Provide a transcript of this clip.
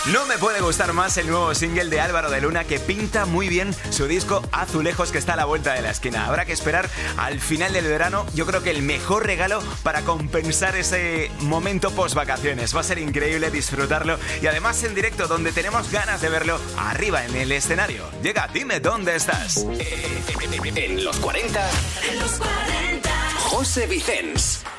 No me puede gustar más el nuevo single de Álvaro de Luna, que pinta muy bien su disco Azulejos, que está a la vuelta de la esquina. Habrá que esperar al final del verano. Yo creo que el mejor regalo para compensar ese momento post vacaciones. Va a ser increíble disfrutarlo, y además en directo, donde tenemos ganas de verlo arriba en el escenario. Llega Dime Dónde Estás. En los 40, José Vicens.